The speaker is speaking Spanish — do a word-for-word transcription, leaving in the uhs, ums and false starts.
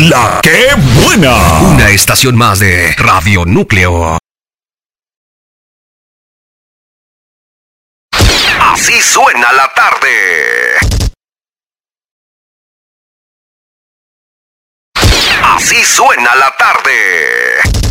La que buena. Una estación más de Radio Núcleo. Así suena la tarde. Así suena la tarde.